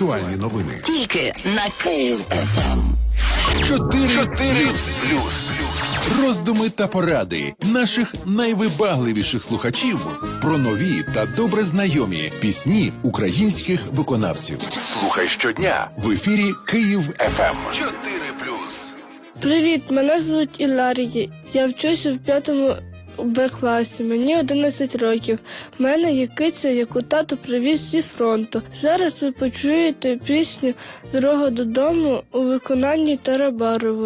Актуальні новини. Тільки на Київ ФМ. 4+. Роздуми та поради наших найвибагливіших слухачів про нові та добре знайомі пісні українських виконавців. Слухай щодня в ефірі Київ ФМ. 4+. Привіт, мене звуть Іларія. Я вчуся в 5 Б-класі. Мені 11 років. У мене є киця, яку тато привіз зі фронту. Зараз ви почуєте пісню «Дорога додому» у виконанні Тарабарової.